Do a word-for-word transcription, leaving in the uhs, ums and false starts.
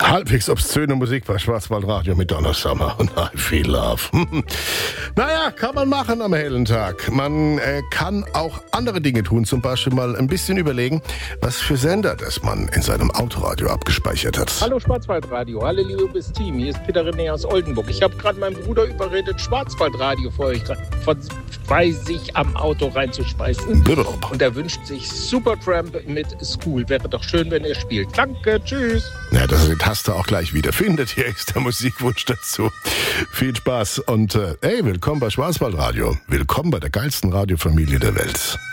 Halbwegs obszöne Musik bei Schwarzwaldradio mit Donna Summer und I Feel Love. Naja, kann man machen am hellen Tag. Man äh, kann auch andere Dinge tun, zum Beispiel mal ein bisschen überlegen, was für Sender das man in seinem Autoradio abgespeichert hat. Hallo Schwarzwaldradio, hallo liebes Team, hier ist Peter René aus Oldenburg. Ich habe gerade meinen Bruder überredet, Schwarzwaldradio für euch bei sich am Auto reinzuspeisen. Und er wünscht sich Supertramp mit School. Wäre doch schön, wenn ihr spielt. Danke, tschüss. Ja, dass ihr die Taste auch gleich wiederfindet. Hier ist der Musikwunsch dazu. Viel Spaß und äh, hey, willkommen bei Schwarzwaldradio. Willkommen bei der geilsten Radiofamilie der Welt.